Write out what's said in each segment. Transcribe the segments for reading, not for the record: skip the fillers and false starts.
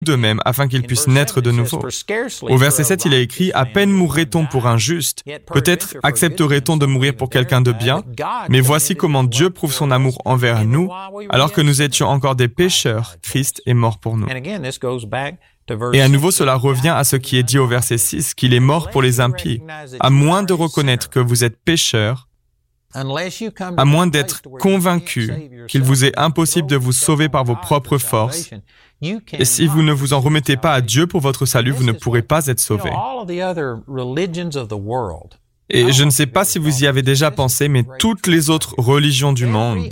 d'eux-mêmes afin qu'ils puissent naître de nouveau. Au verset 7, il est écrit « À peine mourrait-on pour un juste, peut-être accepterait-on de mourir pour quelqu'un de bien, mais voici comment Dieu prouve son amour envers nous, alors que nous étions encore des pécheurs, Christ est mort pour nous. » Et à nouveau, cela revient à ce qui est dit au verset 6, qu'il est mort pour les impies. À moins de reconnaître que vous êtes pécheurs, à moins d'être convaincu qu'il vous est impossible de vous sauver par vos propres forces, et si vous ne vous en remettez pas à Dieu pour votre salut, vous ne pourrez pas être sauvés. Et je ne sais pas si vous y avez déjà pensé, mais toutes les autres religions du monde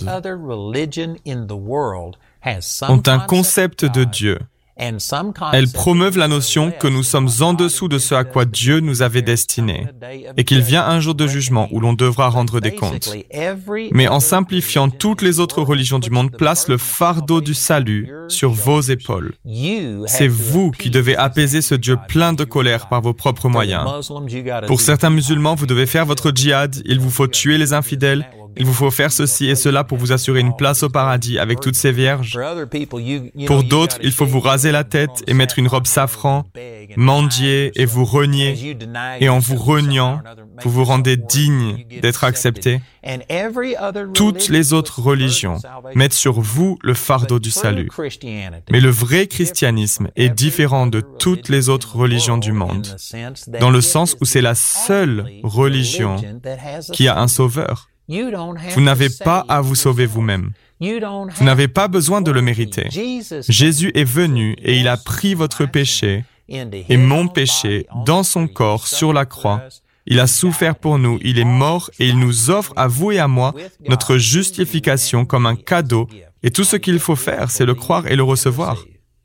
ont un concept de Dieu. Elles promeuvent la notion que nous sommes en dessous de ce à quoi Dieu nous avait destinés et qu'il vient un jour de jugement où l'on devra rendre des comptes. Mais en simplifiant, toutes les autres religions du monde placent le fardeau du salut sur vos épaules. C'est vous qui devez apaiser ce Dieu plein de colère par vos propres moyens. Pour certains musulmans, vous devez faire votre djihad, il vous faut tuer les infidèles, il vous faut faire ceci et cela pour vous assurer une place au paradis avec toutes ces vierges. Pour d'autres, il faut vous raser la tête et mettre une robe safran, mendier et vous renier. Et en vous reniant, vous vous rendez digne d'être accepté. Toutes les autres religions mettent sur vous le fardeau du salut. Mais le vrai christianisme est différent de toutes les autres religions du monde, dans le sens où c'est la seule religion qui a un sauveur. Vous n'avez pas à vous sauver vous-même. Vous n'avez pas besoin de le mériter. Jésus est venu et il a pris votre péché et mon péché dans son corps sur la croix. Il a souffert pour nous, il est mort et il nous offre à vous et à moi notre justification comme un cadeau. Et tout ce qu'il faut faire, c'est le croire et le recevoir.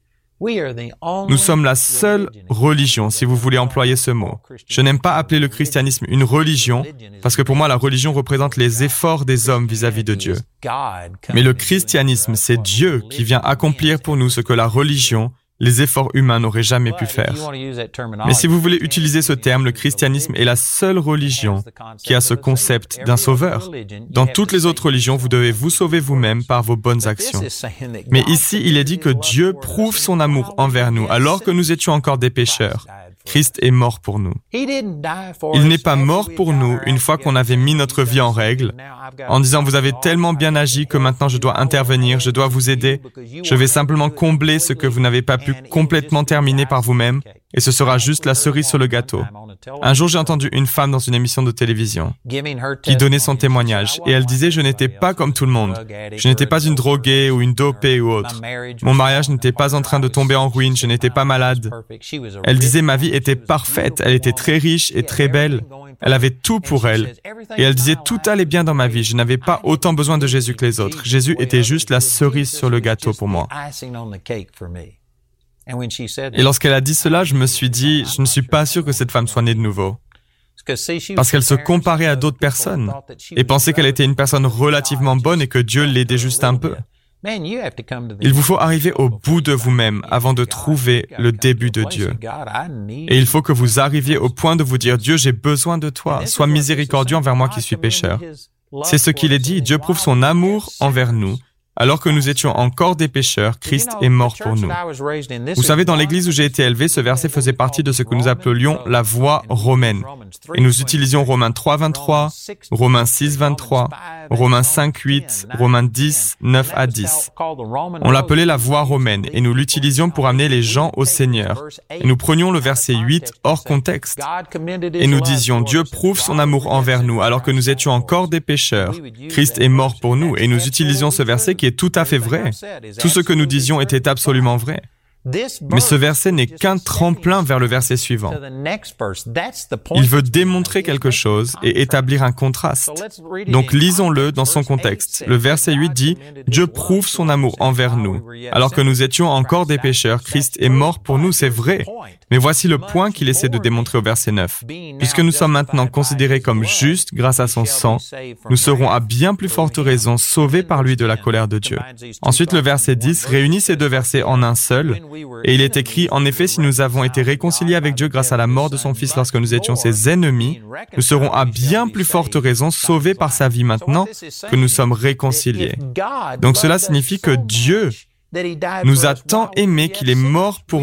Nous sommes la seule religion, si vous voulez employer ce mot. Je n'aime pas appeler le christianisme une religion, parce que pour moi, la religion représente les efforts des hommes vis-à-vis de Dieu. Mais le christianisme, c'est Dieu qui vient accomplir pour nous ce que la religion, les efforts humains n'auraient jamais pu faire. Mais si vous voulez utiliser ce terme, le christianisme est la seule religion qui a ce concept d'un sauveur. Dans toutes les autres religions, vous devez vous sauver vous-même par vos bonnes actions. Mais ici, il est dit que Dieu prouve son amour envers nous alors que nous étions encore des pécheurs. Christ est mort pour nous. Il n'est pas mort pour nous une fois qu'on avait mis notre vie en règle, en disant « Vous avez tellement bien agi que maintenant je dois intervenir, je dois vous aider, je vais simplement combler ce que vous n'avez pas pu complètement terminer par vous-même, et ce sera juste la cerise sur le gâteau. » Un jour, j'ai entendu une femme dans une émission de télévision qui donnait son témoignage, et elle disait « Je n'étais pas comme tout le monde. Je n'étais pas une droguée ou une dopée ou autre. Mon mariage n'était pas en train de tomber en ruine, je n'étais pas malade. » Elle disait « Ma vie était parfaite, elle était très riche et très belle. Elle avait tout pour elle. Et elle disait « Tout allait bien dans ma vie, je n'avais pas autant besoin de Jésus que les autres. Jésus était juste la cerise sur le gâteau pour moi. » Et lorsqu'elle a dit cela, je me suis dit, je ne suis pas sûr que cette femme soit née de nouveau. Parce qu'elle se comparait à d'autres personnes et pensait qu'elle était une personne relativement bonne et que Dieu l'aidait juste un peu. Il vous faut arriver au bout de vous-même avant de trouver le début de Dieu. Et il faut que vous arriviez au point de vous dire, Dieu, j'ai besoin de toi, sois miséricordieux envers moi qui suis pécheur. C'est ce qu'il est dit, Dieu prouve son amour envers nous. Alors que nous étions encore des pécheurs, Christ est mort pour nous. Vous savez, dans l'église où j'ai été élevé, ce verset faisait partie de ce que nous appelions la voie romaine. Et nous utilisions Romains 3, 23, Romains 6, 23, Romains 5, 8, Romains 10, 9 à 10. On l'appelait la voie romaine et nous l'utilisions pour amener les gens au Seigneur. Et nous prenions le verset 8 hors contexte. Et nous disions, Dieu prouve son amour envers nous alors que nous étions encore des pécheurs. Christ est mort pour nous et nous utilisions ce verset qui est tout à fait vrai. Tout ce que nous disions était absolument vrai. Mais ce verset n'est qu'un tremplin vers le verset suivant. Il veut démontrer quelque chose et établir un contraste. Donc lisons-le dans son contexte. Le verset 8 dit « Dieu prouve son amour envers nous. Alors que nous étions encore des pécheurs, Christ est mort pour nous, c'est vrai. Mais voici le point qu'il essaie de démontrer au verset 9. Puisque nous sommes maintenant considérés comme justes grâce à son sang, nous serons à bien plus forte raison sauvés par lui de la colère de Dieu. » Ensuite, le verset 10 réunit ces deux versets en un seul. Et il est écrit, en effet, si nous avons été réconciliés avec Dieu grâce à la mort de son Fils lorsque nous étions ses ennemis, nous serons à bien plus forte raison sauvés par sa vie maintenant que nous sommes réconciliés. Donc cela signifie que Dieu nous a tant aimés qu'il est mort pour